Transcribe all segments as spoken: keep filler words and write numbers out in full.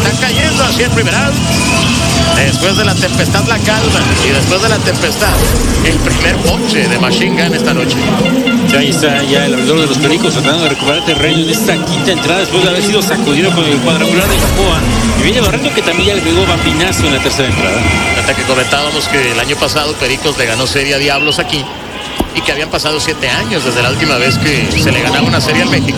está cayendo hacia el primer out. Después de la tempestad la calma y después de la tempestad el primer ponche de Machine Gun esta noche. Sí, ahí está ya el abridor de los Pericos tratando de recuperar terreno en esta quinta entrada después de haber sido sacudido con el cuadrangular de Gamboa. Y viene Barreto, que también ya le pegó vampinazo en la tercera entrada. Hasta que comentábamos que el año pasado Pericos le ganó serie a Diablos aquí y que habían pasado siete años desde la última vez que se le ganaba una serie al México.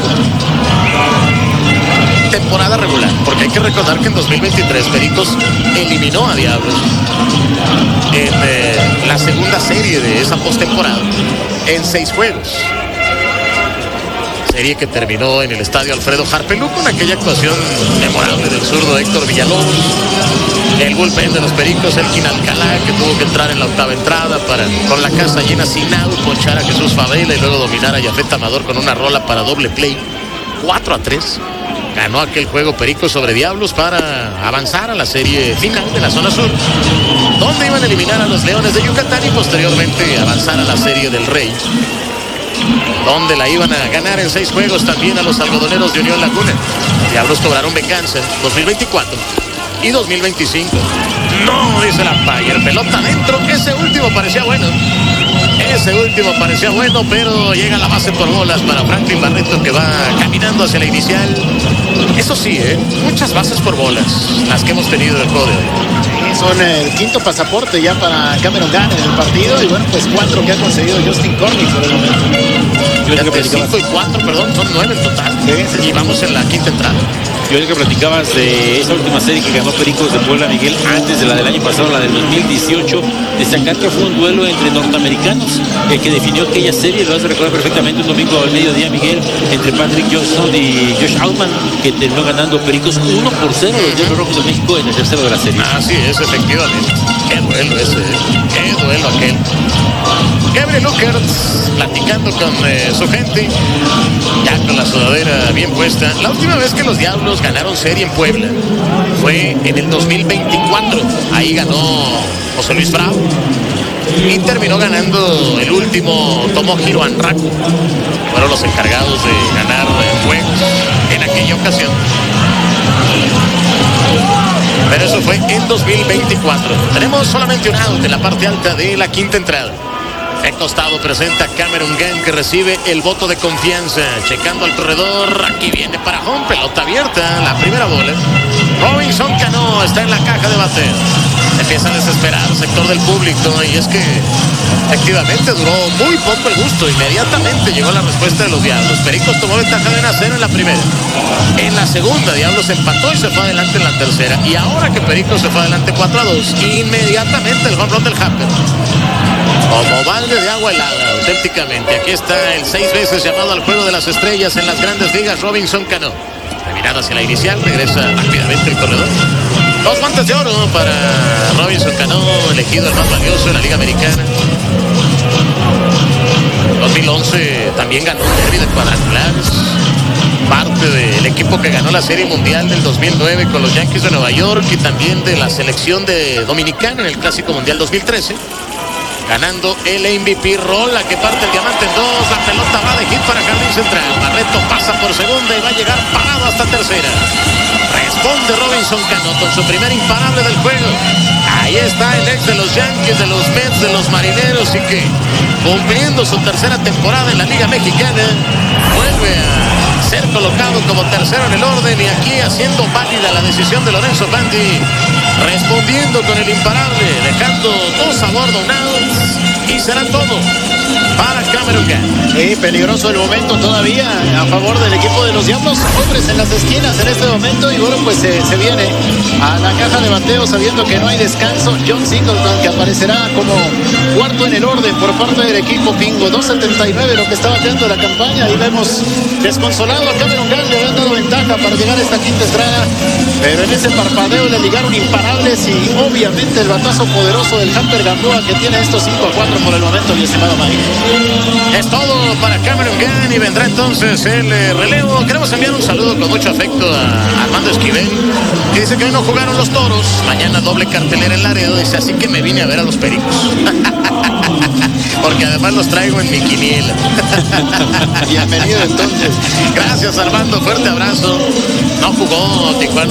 Temporada regular, porque hay que recordar que en dos mil veintitrés Pericos eliminó a Diablos en eh, la segunda serie de esa postemporada en seis juegos. Serie que terminó en el estadio Alfredo Harpelú con aquella actuación memorable del zurdo Héctor Villalobos, el bullpen de los Pericos, Elkin Alcalá, que tuvo que entrar en la octava entrada para, con la casa llena sin out, ponchar a Jesús Favela y luego dominar a Yafet Amador con una rola para doble play. cuatro a tres. Ganó aquel juego Pericos sobre Diablos para avanzar a la serie final de la zona sur, donde iban a eliminar a los Leones de Yucatán y posteriormente avanzar a la serie del Rey, donde la iban a ganar en seis juegos también a los algodoneros de Unión Laguna. Diablos cobraron venganza en dos mil veinticuatro y dos mil veinticinco. No, dice la Bayer, pelota adentro. Ese último parecía bueno. Ese último parecía bueno, pero llega la base por bolas para Franklin Barreto, que va caminando hacia la inicial. Eso sí, ¿eh? Muchas bases por bolas las que hemos tenido del juego de hoy. Son el quinto pasaporte ya para Cameron Gunn en el partido y bueno, pues cuatro que ha conseguido Justin Cornick por el momento. De cinco y cuatro, perdón, son nueve en total. Sí, sí, sí. Y vamos en la quinta entrada. Yo creo que platicabas de esa última serie que ganó Pericos de Puebla, Miguel, antes de la del año pasado, la del dos mil dieciocho. Destacar que fue un duelo entre norteamericanos, el que definió aquella serie, lo has de recordar perfectamente, un domingo al mediodía, Miguel, entre Patrick Johnson y Josh Altman, que terminó ganando Pericos uno por cero los Diablos Rojos de México en el tercero de la serie. Así es, efectivamente. Qué duelo ese, qué duelo aquel. Gabriel Luckert platicando con eh, su gente, ya con la sudadera bien puesta. La última vez que los Diablos ganaron serie en Puebla fue en el dos mil veinticuatro. Ahí ganó José Luis Bravo y terminó ganando el último Tomohiro Anraku. Fueron los encargados de ganar eh, juegos en aquella ocasión. Pero eso fue en dos mil veinticuatro. Tenemos solamente un out en la parte alta de la quinta entrada. El costado presenta Cameron Gunn, que recibe el voto de confianza. Checando al corredor. Aquí viene para home. Pelota abierta. La primera bola. Robinson Cano está en la caja de bater. Empieza a desesperar el sector del público. Y es que efectivamente duró muy poco el gusto. Inmediatamente llegó la respuesta de los Diablos. Pericos tomó ventaja de cero en la primera. En la segunda, Diablos empató y se fue adelante en la tercera. Y ahora que Pericos se fue adelante cuatro a dos, inmediatamente el home run del Hamper. Como balde de agua helada, auténticamente. Aquí está el seis veces llamado al juego de las estrellas en las grandes ligas, Robinson Cano. De mirada hacia la inicial, regresa rápidamente el corredor. Dos guantes de oro para Robinson Cano, elegido el más valioso en la Liga Americana. dos mil once también ganó un derbi de cuadrangulares. Parte del equipo que ganó la Serie Mundial del dos mil nueve con los Yankees de Nueva York y también de la selección de Dominicana en el Clásico Mundial dos mil trece. Ganando el M V P, rola que parte el diamante en dos, la pelota va de hit para Jardín Central. Barreto pasa por segunda y va a llegar parado hasta tercera. Responde Robinson Cano con su primer imparable del juego. Ahí está el ex de los Yankees, de los Mets, de los Marineros y que cumpliendo su tercera temporada en la Liga Mexicana vuelve a ser colocado como tercero en el orden y aquí haciendo válida la decisión de Lorenzo Bandi, respondiendo con el imparable, dejando dos a bordo outs y será todo para Cameron Gunn. Sí, peligroso el momento todavía a favor del equipo de los Diablos. Hombres en las esquinas en este momento y bueno, pues eh, se viene a la caja de bateo sabiendo que no hay descanso. John Singleton, que aparecerá como cuarto en el orden por parte del equipo Pingo. dos setenta y nueve lo que está bateando la campaña y vemos desconsolado a Cameron Gunn. Le habían dado ventaja para llegar a esta quinta entrada, pero en ese parpadeo le ligaron imparables y obviamente el batazo poderoso del Hamper Gamboa, que tiene estos cinco a cuatro por el momento, mi estimado Mike. Es todo para Cameron Gunn y vendrá entonces el eh, relevo. Queremos enviar un saludo con mucho afecto a Armando Esquivel, que dice que hoy no jugaron los Toros, mañana doble cartelera en Laredo, dice, así que me vine a ver a los Pericos. Porque además los traigo en mi quiniela. Bienvenido entonces. Gracias Armando, fuerte abrazo. No jugó Tijuana